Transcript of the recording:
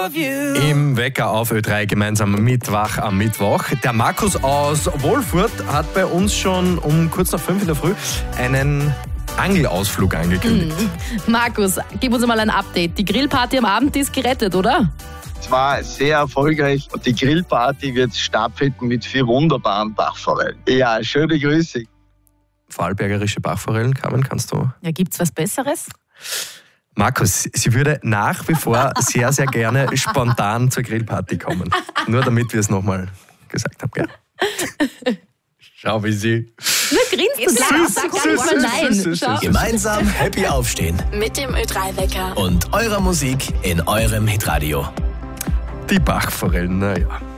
Im Wecker auf Ö3 gemeinsam mit Wach am Mittwoch. Der Markus aus Wolfurt hat bei uns schon um kurz nach 5 in der Früh einen Angelausflug angekündigt. Markus, gib uns mal ein Update. Die Grillparty am Abend ist gerettet, oder? Es war sehr erfolgreich und die Grillparty wird stattfinden mit 4 wunderbaren Bachforellen. Ja, schöne Grüße. Vorarlbergerische Bachforellen, Carmen, kannst du? Ja, gibt's was Besseres? Markus, sie würde nach wie vor sehr, sehr gerne spontan zur Grillparty kommen. Nur damit wir es nochmal gesagt haben, gell? Schau, wie sie... Na, grinst du sag gar nicht mal nein. Schau. Gemeinsam happy aufstehen. Mit dem Ö3-Wecker. Und eurer Musik in eurem Hitradio. Die Bachforellen, naja.